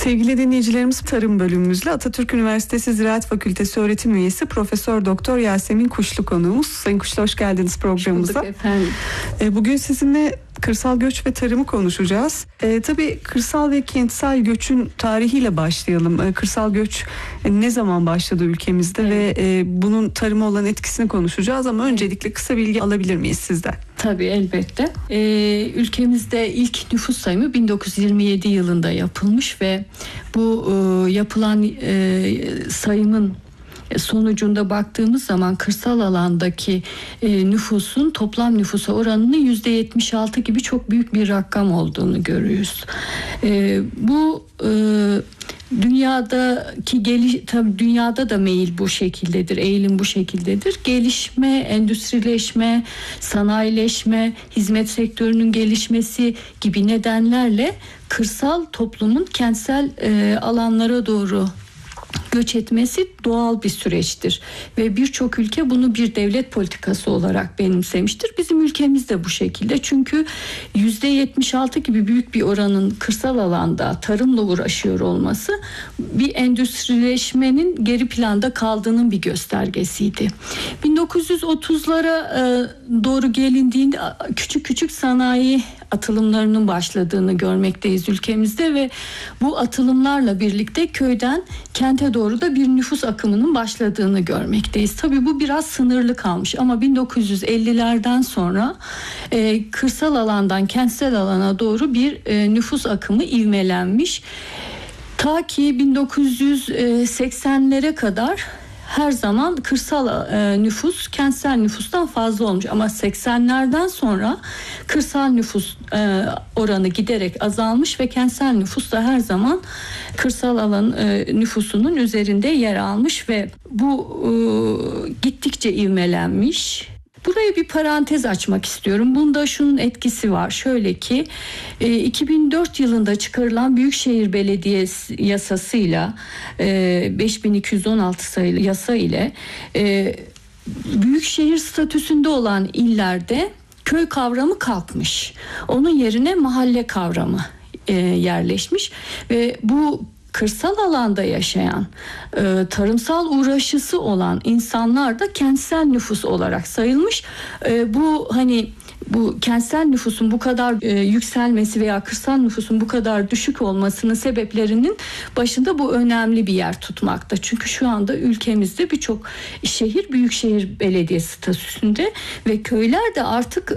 Sevgili dinleyicilerimiz, tarım bölümümüzle Atatürk Üniversitesi Ziraat Fakültesi öğretim üyesi Profesör Doktor Yasemin Kuşlu konuğumuz. Sayın Kuşlu, hoş geldiniz programımıza. Hoş bulduk efendim. Bugün sizinle kırsal göç ve tarımı konuşacağız. Tabii kırsal ve kentsel göçün tarihiyle başlayalım. Kırsal göç ne zaman başladı ülkemizde ve bunun tarıma olan etkisini konuşacağız ama öncelikle kısa bilgi alabilir miyiz sizden? Tabii, elbette. Ülkemizde ilk nüfus sayımı 1927 yılında yapılmış ve bu yapılan sayımın sonucunda baktığımız zaman kırsal alandaki nüfusun toplam nüfusa oranının %76 gibi çok büyük bir rakam olduğunu görüyoruz. Bu dünyadaki tabii dünyada da meyil bu şekildedir, eğilim bu şekildedir. Gelişme, endüstrileşme, sanayileşme, hizmet sektörünün gelişmesi gibi nedenlerle kırsal toplumun kentsel alanlara doğru göç etmesi doğal bir süreçtir ve birçok ülke bunu bir devlet politikası olarak benimsemiştir. Bizim ülkemiz de bu şekilde, çünkü %76 gibi büyük bir oranın kırsal alanda tarımla uğraşıyor olması bir endüstrileşmenin geri planda kaldığının bir göstergesiydi. 1930'lara doğru gelindiğinde küçük küçük sanayi atılımlarının başladığını görmekteyiz ülkemizde ve bu atılımlarla birlikte köyden kente doğru da bir nüfus akımının başladığını görmekteyiz. Tabii bu biraz sınırlı kalmış ama 1950'lerden sonra kırsal alandan kentsel alana doğru bir nüfus akımı ivmelenmiş. Ta ki 1980'lere kadar her zaman kırsal nüfus kentsel nüfustan fazla olmuş ama 80'lerden sonra kırsal nüfus oranı giderek azalmış ve kentsel nüfus da her zaman kırsal alan nüfusunun üzerinde yer almış ve bu gittikçe ivmelenmiş. Buraya bir parantez açmak istiyorum. Bunda şunun etkisi var. Şöyle ki 2004 yılında çıkarılan Büyükşehir Belediyesi yasasıyla 5216 sayılı yasa ile büyükşehir statüsünde olan illerde köy kavramı kalkmış. Onun yerine mahalle kavramı yerleşmiş ve bu kırsal alanda yaşayan, tarımsal uğraşısı olan insanlar da kentsel nüfus olarak sayılmış. Bu kentsel nüfusun bu kadar yükselmesi veya kırsal nüfusun bu kadar düşük olmasının sebeplerinin başında bu önemli bir yer tutmakta. Çünkü şu anda ülkemizde birçok şehir büyükşehir belediyesi statüsünde ve köyler de artık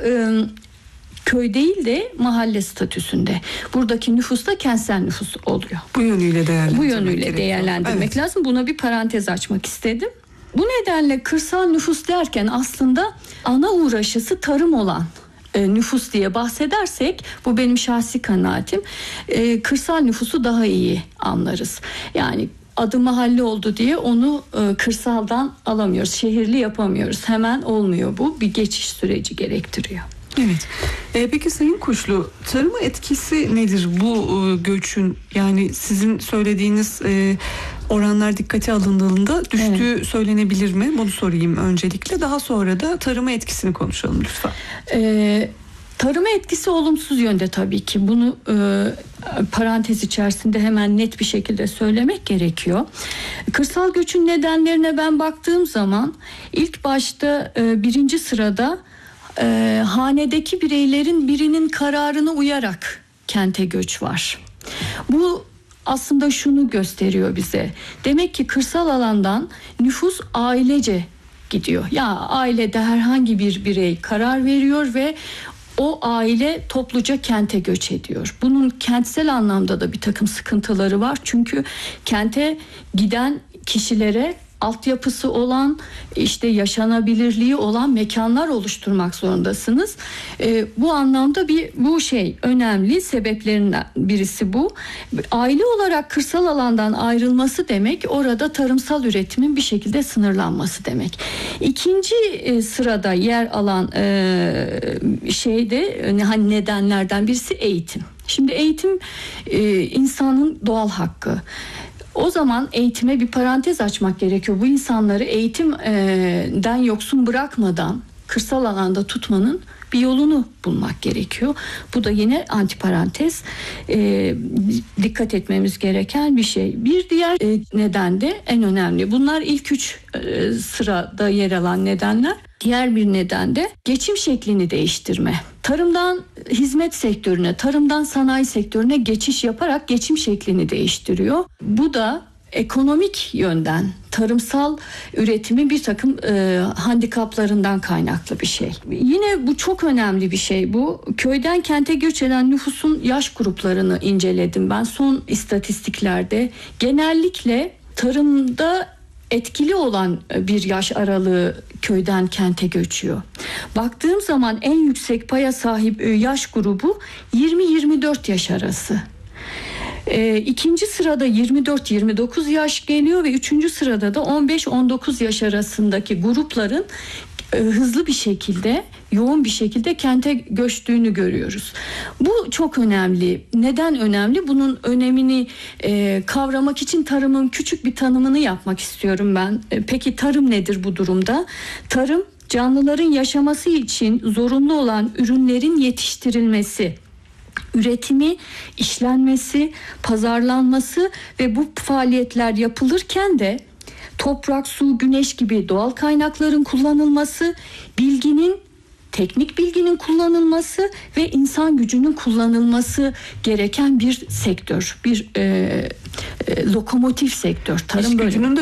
köy değil de mahalle statüsünde. Buradaki nüfus da kentsel nüfus oluyor. Bu yönüyle değerlendirmek lazım. Buna bir parantez açmak istedim. Bu nedenle kırsal nüfus derken aslında ana uğraşısı tarım olan nüfus diye bahsedersek, bu benim şahsi kanaatim, kırsal nüfusu daha iyi anlarız. Yani adı mahalle oldu diye onu kırsaldan alamıyoruz, şehirli yapamıyoruz. Hemen olmuyor bu. Bir geçiş süreci gerektiriyor. Evet. Peki Sayın Kuşlu, tarıma etkisi nedir bu göçün? Yani sizin söylediğiniz oranlar dikkate alındığında düştüğü söylenebilir mi? Bunu sorayım öncelikle. Daha sonra da tarıma etkisini konuşalım lütfen. Tarıma etkisi olumsuz yönde tabii ki. Bunu parantez içerisinde hemen net bir şekilde söylemek gerekiyor. Kırsal göçün nedenlerine ben baktığım zaman ilk başta birinci sırada hanedeki bireylerin birinin kararına uyarak kente göç var. Bu aslında şunu gösteriyor bize. Demek ki kırsal alandan nüfus ailece gidiyor. Ya ailede herhangi bir birey karar veriyor ve o aile topluca kente göç ediyor. Bunun kentsel anlamda da bir takım sıkıntıları var. Çünkü kente giden kişilere altyapısı olan, işte yaşanabilirliği olan mekanlar oluşturmak zorundasınız. Bu anlamda bu önemli sebeplerinden birisi bu. Aile olarak kırsal alandan ayrılması demek, orada tarımsal üretimin bir şekilde sınırlanması demek. İkinci sırada yer alan nedenlerden birisi eğitim. Şimdi eğitim insanın doğal hakkı. O zaman eğitime bir parantez açmak gerekiyor. Bu insanları eğitimden yoksun bırakmadan kırsal alanda tutmanın bir yolunu bulmak gerekiyor. Bu da yine antiparantez dikkat etmemiz gereken bir şey. Bir diğer neden de en önemli. Bunlar ilk 3 sırada yer alan nedenler. Diğer bir neden de geçim şeklini değiştirme. Tarımdan hizmet sektörüne, tarımdan sanayi sektörüne geçiş yaparak geçim şeklini değiştiriyor. Bu da ekonomik yönden tarımsal üretimin bir takım handikaplarından kaynaklı bir şey. Yine bu çok önemli bir şey bu. Köyden kente göç eden nüfusun yaş gruplarını inceledim ben son istatistiklerde. Genellikle tarımda etkili olan bir yaş aralığı köyden kente göçüyor. Baktığım zaman en yüksek paya sahip yaş grubu 20-24 yaş arası. İkinci sırada 24-29 yaş geliyor ve üçüncü sırada da 15-19 yaş arasındaki grupların hızlı bir şekilde, yoğun bir şekilde kente göçtüğünü görüyoruz. Bu çok önemli. Neden önemli? Bunun önemini kavramak için tarımın küçük bir tanımını yapmak istiyorum ben. Peki tarım nedir bu durumda? Tarım, canlıların yaşaması için zorunlu olan ürünlerin yetiştirilmesi, üretimi, işlenmesi, pazarlanması ve bu faaliyetler yapılırken de toprak, su, güneş gibi doğal kaynakların kullanılması, teknik bilginin kullanılması ve insan gücünün kullanılması gereken bir sektör, bir lokomotif sektör. Tarım İş gücünün de